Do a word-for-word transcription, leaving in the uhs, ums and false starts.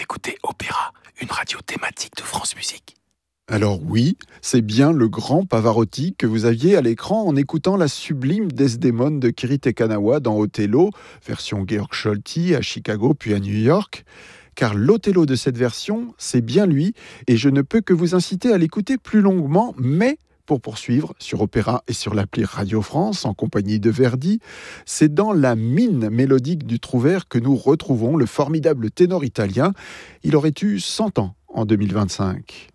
écoutez Opéra, une radio thématique de France Musique. Alors oui, c'est bien le grand Pavarotti que vous aviez à l'écran en écoutant la sublime Desdémone de Kiri Te Kanawa dans Othello, version Georg Scholti à Chicago puis à New York. Car l'Othello de cette version, c'est bien lui, et je ne peux que vous inciter à l'écouter plus longuement, mais pour poursuivre sur Opéra et sur l'appli Radio France en compagnie de Verdi, c'est dans la mine mélodique du Trouvère que nous retrouvons le formidable ténor italien. Il aurait eu cent ans en deux mille vingt-cinq.